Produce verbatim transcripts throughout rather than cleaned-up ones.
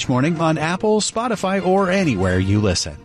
Rich Morning on Apple, Spotify, or anywhere you listen.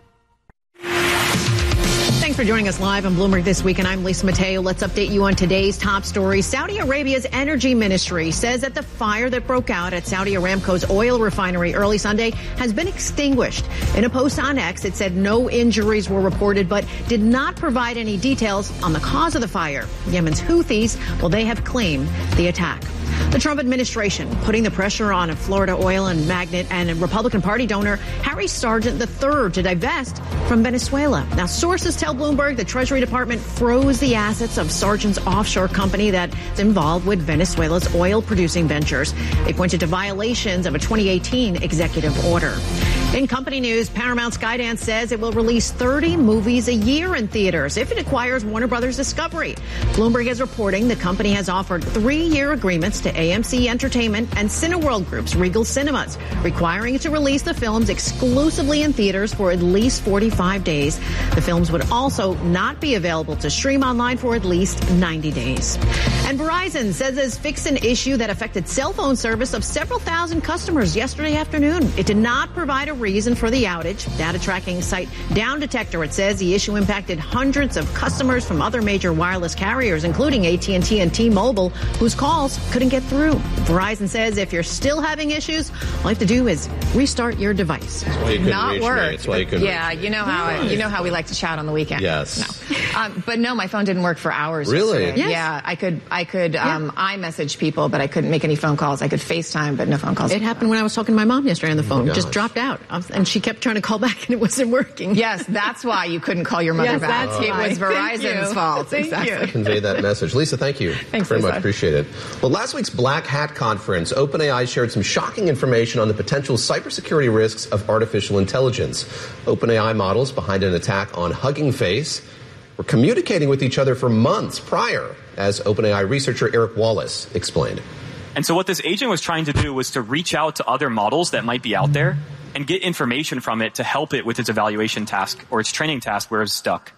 Thanks for joining us live on Bloomberg This Week, and I'm Lisa Mateo. Let's update you on today's top story. Saudi Arabia's energy ministry says that the fire that broke out at Saudi Aramco's oil refinery early Sunday has been extinguished. In a post on X, it said no injuries were reported, but did not provide any details on the cause of the fire. Yemen's Houthis, well, they have claimed the attack. The Trump administration putting the pressure on a Florida oil and magnate and Republican Party donor Harry Sargent the third to divest from Venezuela. Now, sources tell Bloomberg the Treasury Department froze the assets of Sargent's offshore company that's involved with Venezuela's oil-producing ventures. They pointed to violations of a twenty eighteen executive order. In company news, Paramount Skydance says it will release thirty movies a year in theaters if it acquires Warner Brothers Discovery. Bloomberg is reporting the company has offered three-year agreements to A M C Entertainment and Cineworld Group's Regal Cinemas, requiring it to release the films exclusively in theaters for at least forty-five days. The films would also not be available to stream online for at least ninety days. And Verizon says it's fixed an issue that affected cell phone service of several thousand customers yesterday afternoon. It did not provide a reason for the outage. Data tracking site Down Detector, it says the issue impacted hundreds of customers from other major wireless carriers, including A T and T and T-Mobile, whose calls couldn't get through. Verizon says if you're still having issues, all you have to do is restart your device. Not work. That's why you couldn't yeah, you know how I, you know how we like to chat on the weekend. Yes. No. Um, but no, my phone didn't work for hours. Really? Yesterday. Yes. Yeah, I could I could Yeah. um, iMessage people, but I couldn't make any phone calls. I could FaceTime, but no phone calls. It happened when I was talking to my mom yesterday on the phone. Oh, Just gosh. dropped out. And she kept trying to call back and it wasn't working. Yes, that's why you couldn't call your mother Yes, back. that's It why. was Thank Verizon's you. fault. Thank exactly. you. Convey that message. Lisa, thank you. Thanks, very Lisa. much. Appreciate it. Well, last week's Black Hat Conference, OpenAI shared some shocking information on the potential cybersecurity risks of artificial intelligence. OpenAI models behind an attack on Hugging Face were communicating with each other for months prior, as OpenAI researcher Eric Wallace explained. And so what this agent was trying to do was to reach out to other models that might be out there and get information from it to help it with its evaluation task or its training task where it's stuck.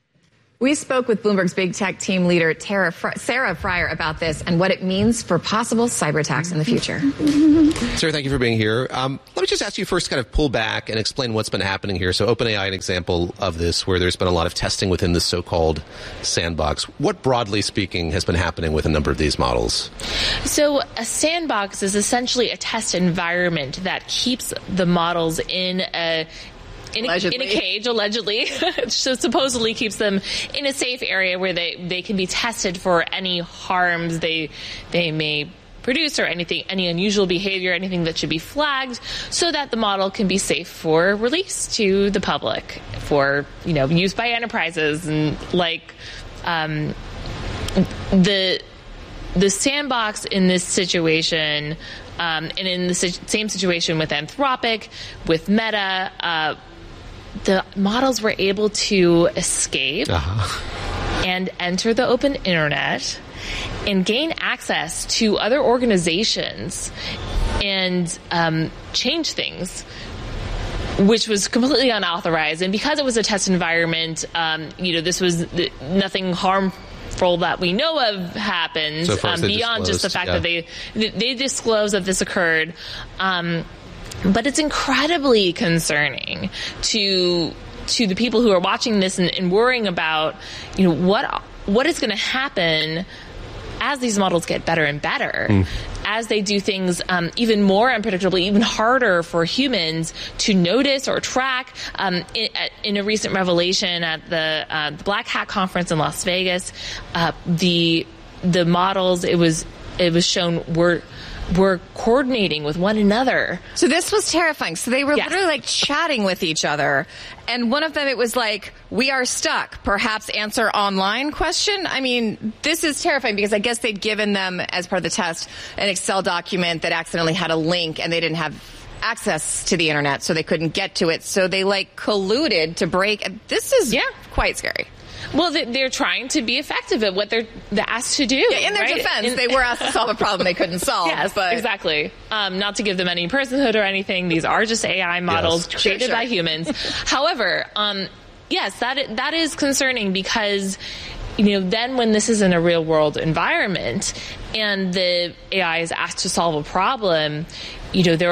We spoke with Bloomberg's big tech team leader, Tara Fr- Sarah Fryer, about this and what it means for possible cyber attacks in the future. Sarah, thank you for being here. Um, let me just ask you first, kind of pull back and explain what's been happening here. So OpenAI, an example of this, where there's been a lot of testing within the so-called sandbox. What, broadly speaking, has been happening with a number of these models? So a sandbox is essentially a test environment that keeps the models in a In a, in a cage, allegedly, so supposedly keeps them in a safe area where they, they can be tested for any harms they they may produce or anything, any unusual behavior, anything that should be flagged, so that the model can be safe for release to the public, for, you know, use by enterprises. And like um, the the sandbox in this situation, um, and in the si- same situation with Anthropic, with Meta, uh, the models were able to escape uh-huh. and enter the open internet and gain access to other organizations and um, change things, which was completely unauthorized. And because it was a test environment, um, you know, this was th- nothing harmful that we know of happened, so um, beyond just the fact yeah. that they they disclosed that this occurred. Um, But it's incredibly concerning to to the people who are watching this and, and worrying about, you know, what what is going to happen as these models get better and better, mm. as they do things um, even more unpredictably, even harder for humans to notice or track. Um, in, in a recent revelation at the, uh, the Black Hat Conference in Las Vegas, uh, the the models it was it was shown were. were coordinating with one another. So this was terrifying. So they were yes. literally like chatting with each other. And one of them, it was like, we are stuck. Perhaps answer online question. I mean, this is terrifying because I guess they'd given them, as part of the test, an Excel document that accidentally had a link and they didn't have access to the internet, so they couldn't get to it. So they like colluded to break. This is yeah. quite scary. Well, they're trying to be effective at what they're asked to do. Yeah, in their right? defense, in, they were asked to solve a problem they couldn't solve. Yes, but. exactly. Um, not to give them any personhood or anything. These are just A I models yes. created sure, sure. by humans. However, um, yes, that that is concerning because, you know, then when this is in a real world environment and the A I is asked to solve a problem, you know, there are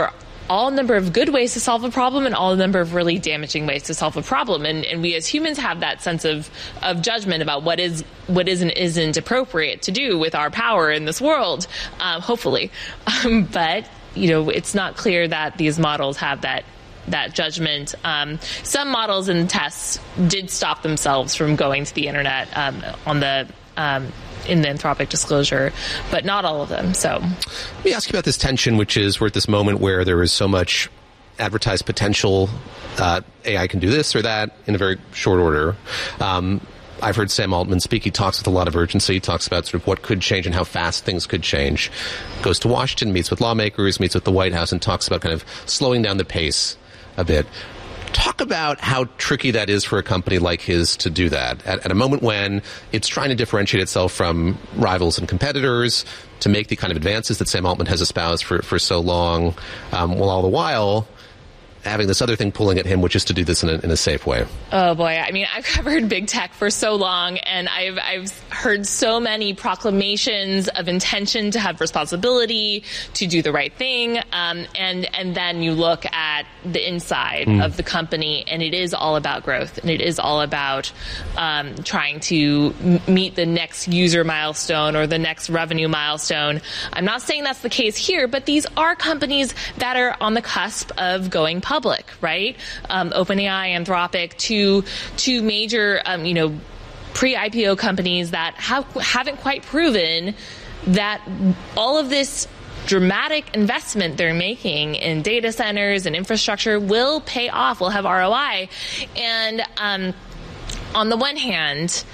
all number of good ways to solve a problem and all number of really damaging ways to solve a problem. And, and we as humans have that sense of, of judgment about what is what is and isn't appropriate to do with our power in this world, um, hopefully. Um, but, you know, it's not clear that these models have that that judgment. Um, some models in tests did stop themselves from going to the internet um, on the um, in the Anthropic disclosure, but not all of them. So let me ask you about this tension, which is we're at this moment where there is so much advertised potential. Uh, A I can do this or that in a very short order. Um, I've heard Sam Altman speak. He talks with a lot of urgency. He talks about sort of what could change and how fast things could change. Goes to Washington, meets with lawmakers, meets with the White House, and talks about kind of slowing down the pace a bit. Talk about how tricky that is for a company like his to do that at, at a moment when it's trying to differentiate itself from rivals and competitors, to make the kind of advances that Sam Altman has espoused for, for so long, um, while all the while having this other thing pulling at him, which is to do this in a, in a safe way. Oh boy, I mean, I've covered big tech for so long, and I've I've heard so many proclamations of intention to have responsibility, to do the right thing, um, and and then you look at the inside mm. of the company, and it is all about growth, and it is all about um, trying to m- meet the next user milestone or the next revenue milestone. I'm not saying that's the case here, but these are companies that are on the cusp of going public. Public, right? Um, OpenAI, Anthropic, two two major, um, you know, pre-I P O companies that have haven't quite proven that all of this dramatic investment they're making in data centers and infrastructure will pay off, will have R O I. And um, on the one hand,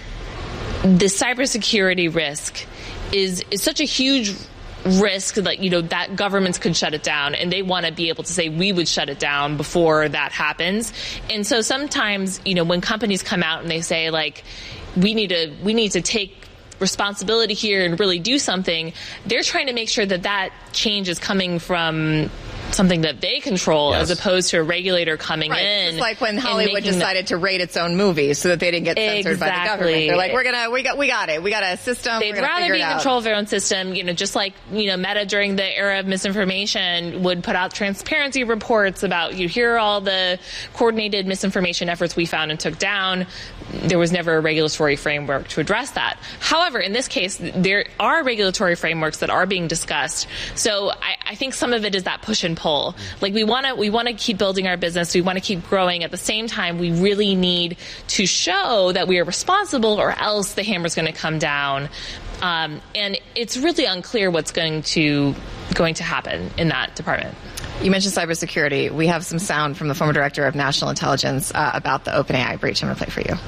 the cybersecurity risk is is such a huge risk that, you know, that governments could shut it down, and they want to be able to say we would shut it down before that happens. And so sometimes, you know, when companies come out and they say, like, we need to we need to take responsibility here and really do something, they're trying to make sure that that change is coming from something that they control, yes, as opposed to a regulator coming right. in. It's like when Hollywood decided the, to rate its own movies so that they didn't get censored exactly. by the government. They're like, we're gonna, we got, we got it. We got a system. They'd we're rather be in it control of their own system. You know, just like, you know, Meta during the era of misinformation would put out transparency reports about, you hear all the coordinated misinformation efforts we found and took down. There was never a regulatory framework to address that. However, in this case, there are regulatory frameworks that are being discussed. So I, I think some of it is that push and pull. Like, we want to we want to keep building our business. We want to keep growing. At the same time, we really need to show that we are responsible, or else the hammer's going to come down. Um, and it's really unclear what's going to going to happen in that department. You mentioned cybersecurity. We have some sound from the former director of national intelligence uh, about the OpenAI breach. I'm going to play for you.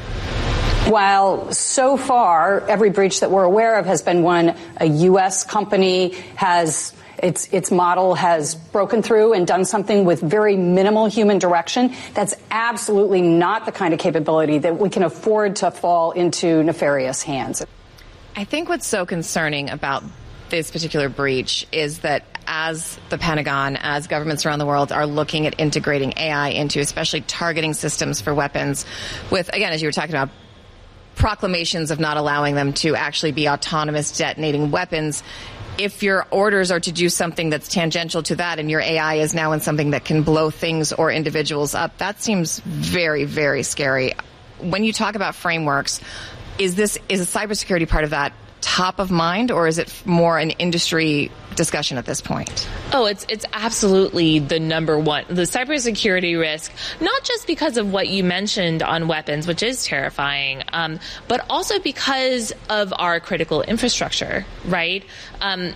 While so far every breach that we're aware of has been one a U S company has its its model has broken through and done something with very minimal human direction, that's absolutely not the kind of capability that we can afford to fall into nefarious hands. I think what's so concerning about this particular breach is that as the Pentagon, as governments around the world are looking at integrating A I into especially targeting systems for weapons with, again, as you were talking about, proclamations of not allowing them to actually be autonomous detonating weapons, if your orders are to do something that's tangential to that and your A I is now in something that can blow things or individuals up, that seems very, very scary. When you talk about frameworks, is this is a cybersecurity part of that top of mind, or is it more an industry discussion at this point? Oh, it's it's absolutely the number one. The cybersecurity risk, not just because of what you mentioned on weapons, which is terrifying, um, but also because of our critical infrastructure, right? Um,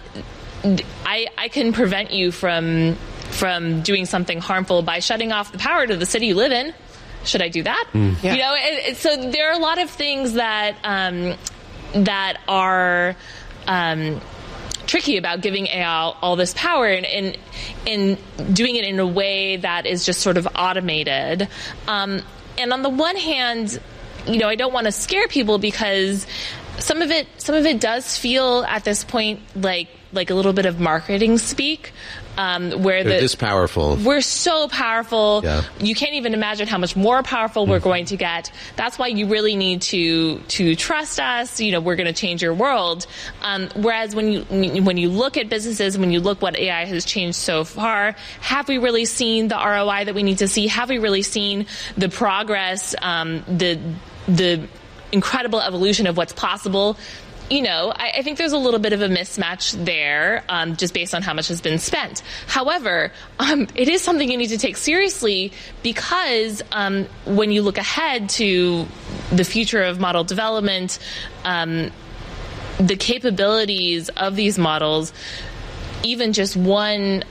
I, I can prevent you from from doing something harmful by shutting off the power to the city you live in. Should I do that? Mm. Yeah. You know, it, it, so there are a lot of things that um, that are um, tricky about giving A I all this power and, and, and doing it in a way that is just sort of automated. Um, and on the one hand, you know, I don't want to scare people because some of it, some of it does feel at this point like like a little bit of marketing speak. Um, where They're the, this powerful. We're so powerful. Yeah. You can't even imagine how much more powerful we're going to get. That's why you really need to to trust us. You know, we're going to change your world. Um, whereas when you when you look at businesses, when you look what A I has changed so far, have we really seen the R O I that we need to see? Have we really seen the progress, um, the the incredible evolution of what's possible? You know, I, I think there's a little bit of a mismatch there, um, just based on how much has been spent. However, um, it is something you need to take seriously because um, when you look ahead to the future of model development, um, the capabilities of these models, even just one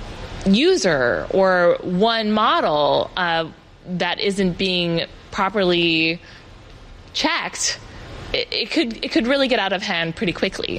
user or one model uh, that isn't being properly checked, it could it could really get out of hand pretty quickly.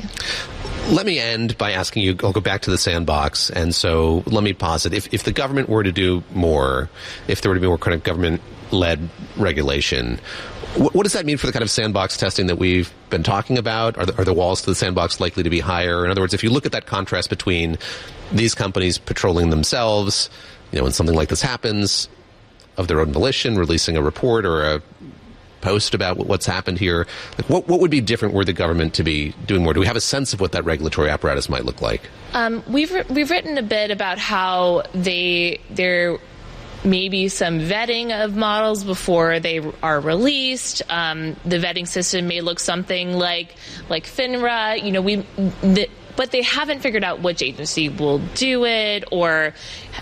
Let me end by asking you, I'll go back to the sandbox, and so let me posit, if, if the government were to do more, if there were to be more kind of government-led regulation, what, what does that mean for the kind of sandbox testing that we've been talking about? Are the, are the walls to the sandbox likely to be higher? In other words, if you look at that contrast between these companies patrolling themselves, you know, when something like this happens, of their own volition, releasing a report or a post about what's happened here, like what what would be different were the government to be doing more? Do we have a sense of what that regulatory apparatus might look like? Um, we've we've written a bit about how they there may be some vetting of models before they are released. Um, the vetting system may look something like like FINRA. You know, we. The, but they haven't figured out which agency will do it or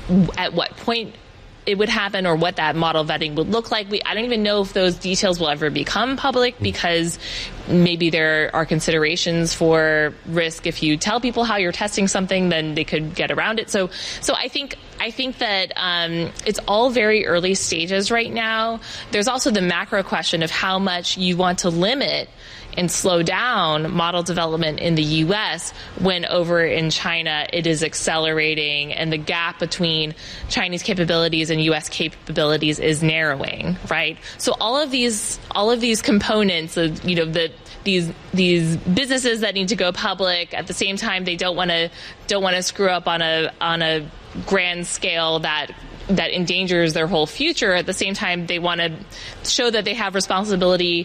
at what point it would happen or what that model vetting would look like. We, I don't even know if those details will ever become public because maybe there are considerations for risk. If you tell people how you're testing something, then they could get around it. So, so I think I think that um, it's all very early stages right now. There's also the macro question of how much you want to limit and slow down model development in the U S when over in China it is accelerating and the gap between Chinese capabilities and U S capabilities is narrowing, right? So all of these all of these components of, you know, the these these businesses that need to go public at the same time they don't want to don't want to screw up on a on a grand scale that that endangers their whole future. At the same time they want to show that they have responsibility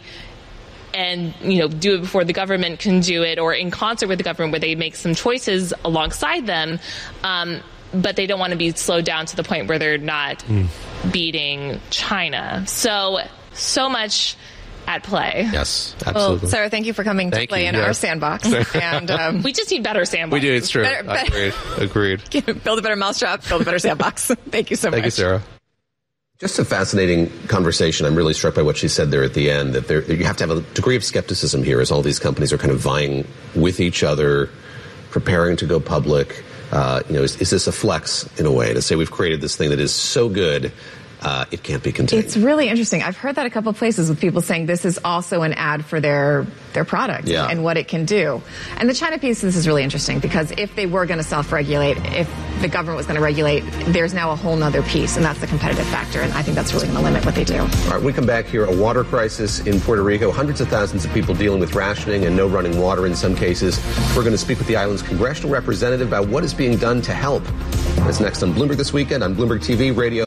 and, you know, do it before the government can do it or in concert with the government where they make some choices alongside them. Um, but they don't want to be slowed down to the point where they're not mm. beating China. So, so much at play. Yes, absolutely. Well, Sarah, thank you for coming thank to play you, in yeah. our sandbox. and um, we just need better sandbox. We do, it's true. Better, better, Agreed. Agreed. Build a better mousetrap, build a better sandbox. Thank you so thank much. Thank you, Sarah. Just a fascinating conversation. I'm really struck by what she said there at the end, that there, you have to have a degree of skepticism here as all these companies are kind of vying with each other, preparing to go public. Uh, you know, is, is this a flex in a way to say we've created this thing that is so good uh, it can't be contained? It's really interesting. I've heard that a couple of places with people saying this is also an ad for their their product yeah. and what it can do. And the China piece, this is really interesting because if they were going to self-regulate, if the government was going to regulate, there's now a whole nother piece, and that's the competitive factor, and I think that's really going to limit what they do. All right, we come back here, a water crisis in Puerto Rico, hundreds of thousands of people dealing with rationing and no running water in some cases. We're going to speak with the island's congressional representative about what is being done to help. That's next on Bloomberg This Weekend on Bloomberg T V, radio.